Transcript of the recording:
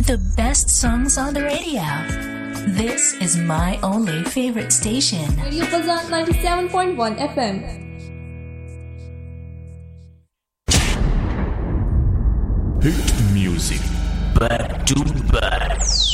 The best songs on the radio. This is my only favorite station. Radio Pulsar 97.1 FM. Hit music back to back.